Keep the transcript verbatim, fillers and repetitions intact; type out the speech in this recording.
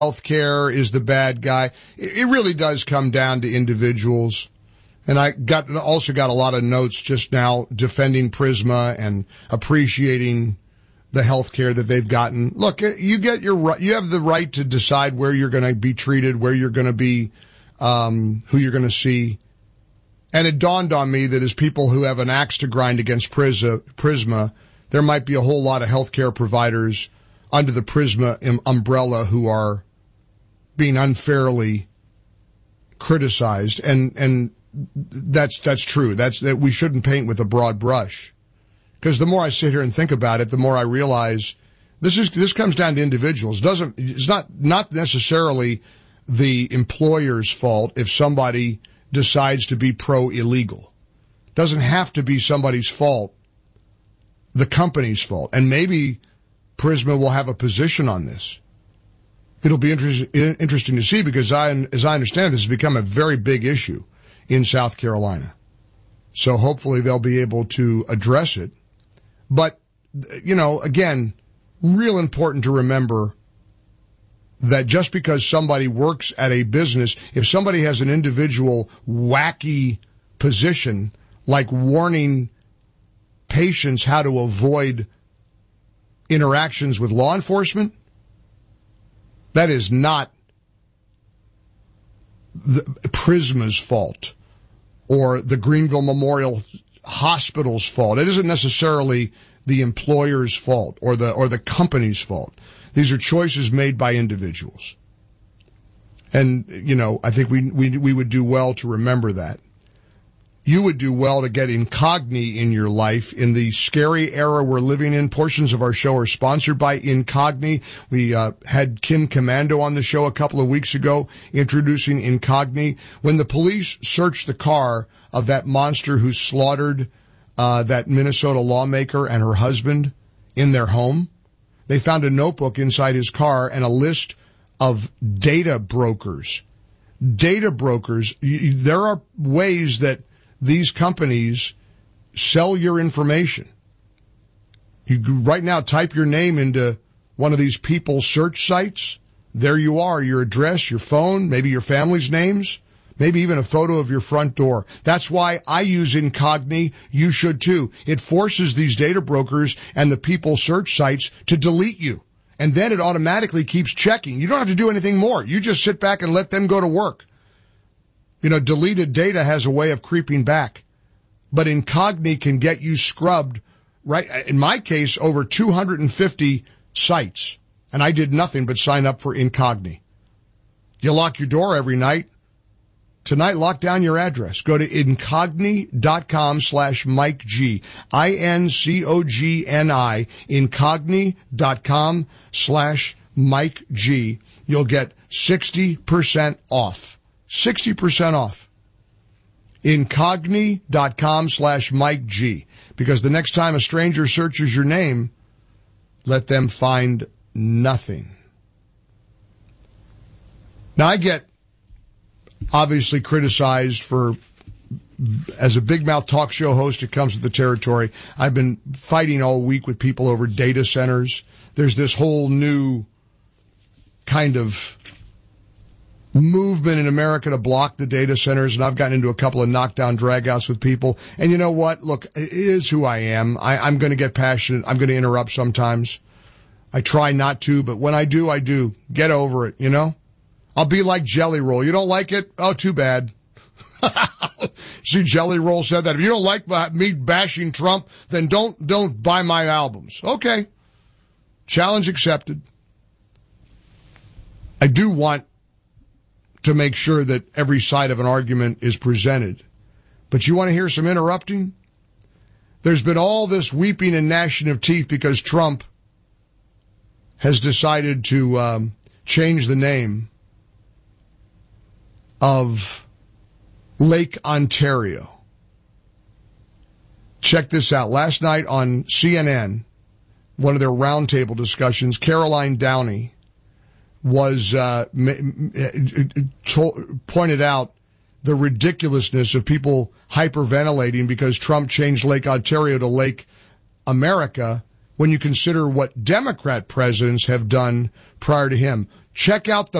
healthcare is the bad guy. It really does come down to individuals. And I got also got a lot of notes just now defending Prisma and appreciating the healthcare that they've gotten. Look, you get your you have the right to decide where you're going to be treated, where you're going to be, um, who you're going to see. And it dawned on me that as people who have an axe to grind against Prisma, there might be a whole lot of healthcare providers under the Prisma umbrella who are being unfairly criticized, and and that's that's true. That's that we shouldn't paint with a broad brush, because the more I sit here and think about it, the more I realize this is this comes down to individuals. It doesn't it's not not necessarily the employer's fault if somebody decides to be pro-illegal. It doesn't have to be somebody's fault, the company's fault, and maybe Prisma will have a position on this. It'll be inter- interesting to see, because I, as I understand it, this has become a very big issue in South Carolina. So hopefully they'll be able to address it. But, you know, again, real important to remember that just because somebody works at a business, if somebody has an individual wacky position, like warning patients how to avoid interactions with law enforcement, that is not the Prisma's fault or the Greenville Memorial Hospital's fault. It isn't necessarily the employer's fault or the or the company's fault. These are choices made by individuals. And, you know, I think we we we would do well to remember that. You would do well to get Incogni in your life in the scary era we're living in. Portions of our show are sponsored by Incogni. We uh, had Kim Commando on the show a couple of weeks ago introducing Incogni. When the police searched the car of that monster who slaughtered uh, that Minnesota lawmaker and her husband in their home, they found a notebook inside his car and a list of data brokers. Data brokers, y- there are ways that these companies sell your information. You right now type your name into one of these people search sites. There you are, your address, your phone, maybe your family's names, maybe even a photo of your front door. That's why I use Incogni. You should too. It forces these data brokers and the people search sites to delete you. And then it automatically keeps checking. You don't have to do anything more. You just sit back and let them go to work. You know, deleted data has a way of creeping back, but Incogni can get you scrubbed, right? In my case, over two hundred fifty sites, and I did nothing but sign up for Incogni. You lock your door every night. Tonight, lock down your address. Go to incogni.com slash Mike G. I N C O G N I, incogni.com slash Mike G. You'll get sixty percent off. sixty percent off. Incogni.com slash Mike G. Because the next time a stranger searches your name, let them find nothing. Now, I get obviously criticized for, as a big mouth talk show host, it comes with the territory. I've been fighting all week with people over data centers. There's this whole new kind of movement in America to block the data centers, and I've gotten into a couple of knockdown dragouts with people. And you know what? Look, it is who I am. I, I'm going to get passionate. I'm going to interrupt sometimes. I try not to, but when I do, I do. Get over it, you know? I'll be like Jelly Roll. You don't like it? Oh, too bad. See, Jelly Roll said that. If you don't like me bashing Trump, then don't don't buy my albums. Okay. Challenge accepted. I do want to make sure that every side of an argument is presented. But you want to hear some interrupting? There's been all this weeping and gnashing of teeth because Trump has decided to um, change the name of Lake Ontario. Check this out. Last night on C N N, one of their roundtable discussions, Caroline Downey was uh, to- pointed out the ridiculousness of people hyperventilating because Trump changed Lake Ontario to Lake America when you consider what Democrat presidents have done prior to him. Check out the